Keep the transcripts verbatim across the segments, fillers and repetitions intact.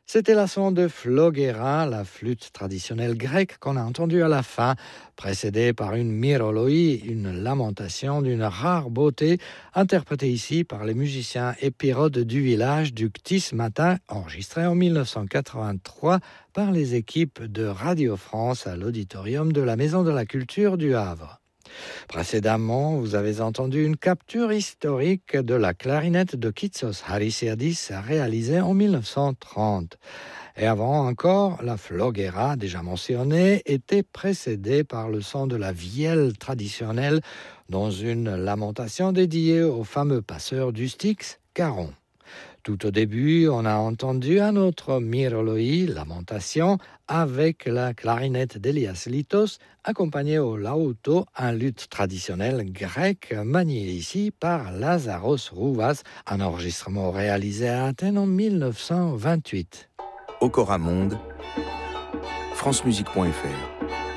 C'était la son de Phloguera, la flûte traditionnelle grecque qu'on a entendue à la fin, précédée par une myroloi, une lamentation d'une rare beauté, interprétée ici par les musiciens épirodes du village du Ctis Matin, enregistrée en mille neuf cent quatre-vingt-trois par les équipes de Radio France à l'auditorium de la Maison de la Culture du Havre. Précédemment, vous avez entendu une capture historique de la clarinette de Kitsos Harisiadis réalisée en mille neuf cent trente. Et avant encore, la Phloguera, déjà mentionnée, était précédée par le son de la vielle traditionnelle dans une lamentation dédiée au fameux passeur du Styx, Charon. Tout au début, on a entendu un autre myroloi, lamentation, avec la clarinette d'Elias Litos, accompagné au lauto, un luth traditionnel grec manié ici par Lazaros Rouvas, un enregistrement réalisé à Athènes en mille neuf cent vingt-huit. Okora Monde, francemusique point f r.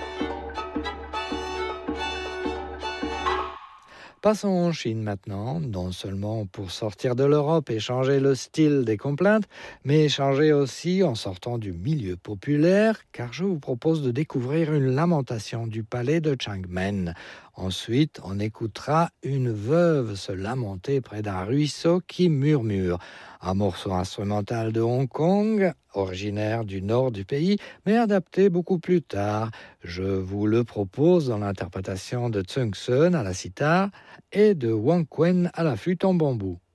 Passons en Chine maintenant, non seulement pour sortir de l'Europe et changer le style des complaintes, mais changer aussi en sortant du milieu populaire, car je vous propose de découvrir une lamentation du palais de Changmen. Ensuite, on écoutera une veuve se lamenter près d'un ruisseau qui murmure. Un morceau instrumental de Hong Kong, originaire du nord du pays, mais adapté beaucoup plus tard. Je vous le propose dans l'interprétation de Tsung Sun à la sitar et de Wang Quen à la flûte en bambou.